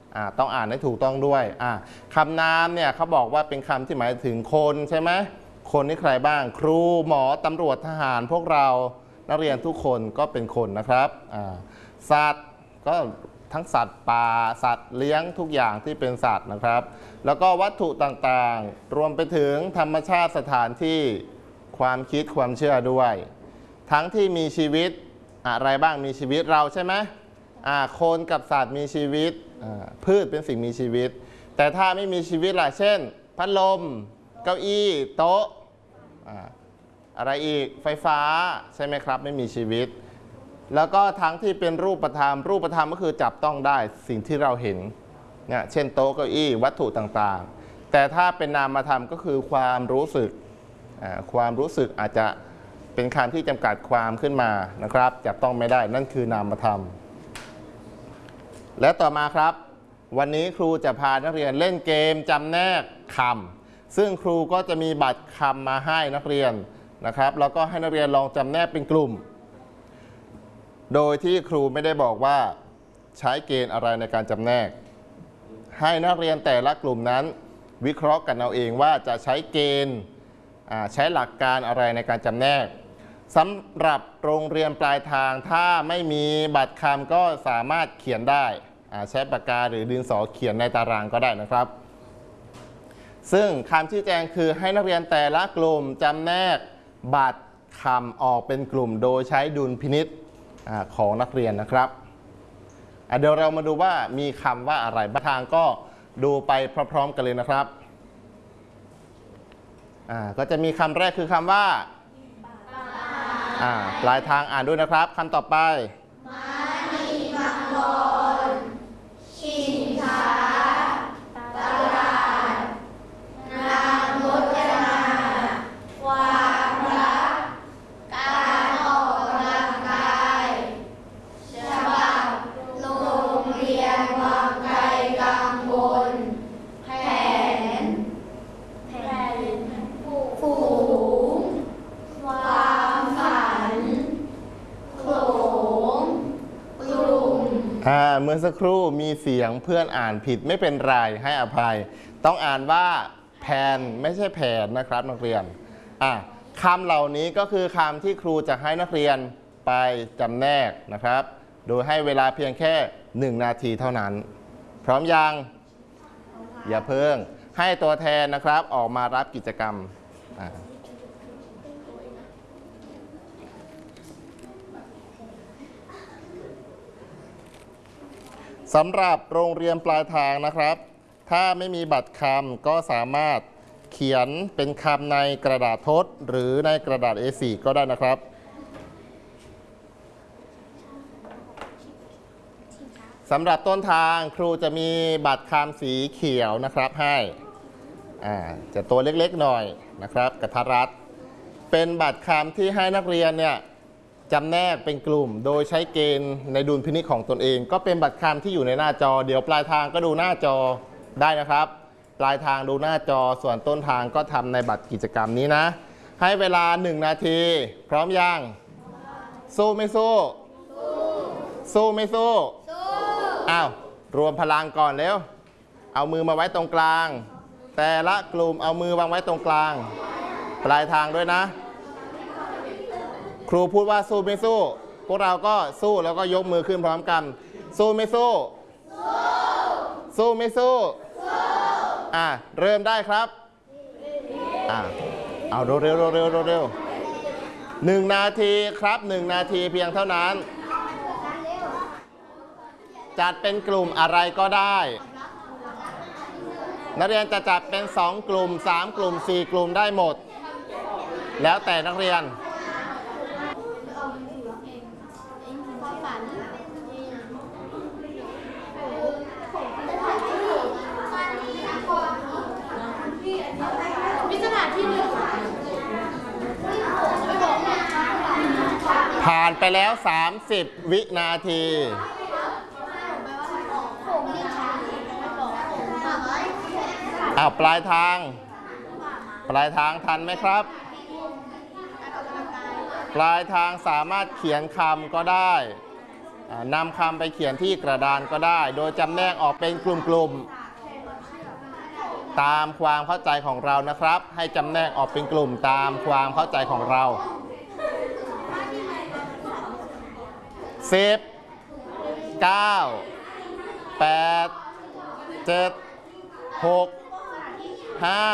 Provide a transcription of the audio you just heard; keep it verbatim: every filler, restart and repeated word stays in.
อ่าต้องอ่านให้ถูกต้องด้วยอ่าคำนามเนี่ยเขาบอกว่าเป็นคำที่หมายถึงคนใช่ไหมคนนี่ใครบ้างครูหมอตำรวจทหารพวกเรานักเรียนทุกคนก็เป็นคนนะครับอ่าสัตว์ก็ทั้งสัตว์ป่าสัตว์เลี้ยงทุกอย่างที่เป็นสัตว์นะครับแล้วก็วัตถุต่างๆรวมไปถึงธรรมชาติสถานที่ความคิดความเชื่อด้วยทั้งที่มีชีวิตอะไรบ้างมีชีวิตเราใช่ไหมอ่าคนกับสัตว์มีชีวิตพืชเป็นสิ่งมีชีวิตแต่ถ้าไม่มีชีวิตล่ะเช่นพัดลมเก้าอี้โต๊ะ อ, อะไรอีกไฟฟ้าใช่ไหมครับไม่มีชีวิตแล้วก็ทั้งที่เป็นรูปธรรมรูปธรรมก็คือจับต้องได้สิ่งที่เราเห็นเนี่ยเช่นโต๊ะเก้าอี้วัตถุต่างๆแต่ถ้าเป็นนามธรรมก็คือความรู้สึกความรู้สึกอาจจะเป็นคำที่จำกัดความขึ้นมานะครับจับต้องไม่ได้นั่นคือนามธรรมและต่อมาครับวันนี้ครูจะพานักเรียนเล่นเกมจำแนกคำซึ่งครูก็จะมีบัตรคำมาให้นักเรียนนะครับแล้วก็ให้นักเรียนลองจำแนกเป็นกลุ่มโดยที่ครูไม่ได้บอกว่าใช้เกณฑ์อะไรในการจำแนกให้นักเรียนแต่ละกลุ่มนั้นวิเคราะห์กันเอาเองว่าจะใช้เกณฑ์ใช้หลักการอะไรในการจำแนกสำหรับโรงเรียนปลายทางถ้าไม่มีบัตรคำก็สามารถเขียนได้ใช้ปากกาหรือดินสอเขียนในตารางก็ได้นะครับซึ่งคำชี้แจงคือให้นักเรียนแต่ละกลุ่มจำแนกบัตรคำออกเป็นกลุ่มโดยใช้ดุลพินิจของนักเรียนนะครับเดี๋ยวเรามาดูว่ามีคำว่าอะไรบ้างทางก็ดูไปพร้อมๆกันเลยนะครับก็จะมีคำแรกคือคำว่าปลายทางอ่านด้วยนะครับคำต่อไปม้านีมังกรชิงช้าตลาดนางพจนาความรักการออกกำลังกายฉบับโรงเรียนวังไกลกังวลแผนแผนฝูงความฝันโขลงกลุ่มเมื่อสักครู่มีเสียงเพื่อนอ่านผิดไม่เป็นไรให้อภัยต้องอ่านว่าแผนไม่ใช่แผนนะครับนักเรียนอ่ะคำเหล่านี้ก็คือคำที่ครูจะให้นักเรียนไปจำแนกนะครับโดยให้เวลาเพียงแค่หนึ่งนาทีเท่านั้นพร้อมยังอย่าเพิ่งให้ตัวแทนนะครับออกมารับกิจกรรมสำหรับโรงเรียนปลายทางนะครับถ้าไม่มีบัตรคำก็สามารถเขียนเป็นคำในกระดาษทดหรือในกระดาษ เอ โฟร์ ก็ได้นะครับสำหรับต้นทางครูจะมีบัตรคำสีเขียวนะครับให้อ่าจะตัวเล็กๆหน่อยนะครับกระทัดรัดเป็นบัตรคำที่ให้นักเรียนเนี่ยจำแนกเป็นกลุ่มโดยใช้เกณฑ์ในดุลพินิจของตนเองก็เป็นบัตรคำที่อยู่ในหน้าจอเดี๋ยวปลายทางก็ดูหน้าจอได้นะครับปลายทางดูหน้าจอส่วนต้นทางก็ทำในบัตรกิจกรรมนี้นะให้เวลาหนึ่งนาทีพร้อมยังสู้ไม่สู้สู้ไม่สู้อ้าวรวมพลังก่อนเร็วเอามือมาไว้ตรงกลางแต่ละกลุ่มเอามือวางไว้ตรงกลางปลายทางด้วยนะครูพูดว่าสู้ไม่สู้พวกเราก็สู้แล้วก็ยกมือขึ้นพร้อมกันสู้ไม่สู้สู้ไม่สู้อ่ะเริ่มได้ครับอ่ะเอาเร็วเร็วเร็วเร็วเร็วหนึ่งนาทีครับหนึ่งนาทีเพียงเท่านั้นจัดเป็นกลุ่มอะไรก็ได้นักเรียนจะจัดเป็นสองกลุ่มสามกลุ่มสี่กลุ่มได้หมดแล้วแต่นักเรียนผ่านไปแล้วสามสิบวินาทีอ้าวปลายทางปลายทางทันไหมครับปลายทางสามารถเขียนคำก็ได้อ่านำคำไปเขียนที่กระดานก็ได้ โดยจำแนกออกเป็นกลุ่มๆตามความเข้าใจของเรานะครับ ให้จำแนกออกเป็นกลุ่มตามความเข้าใจของเราสิบ เก้า แปด เจ็ด หก ห้า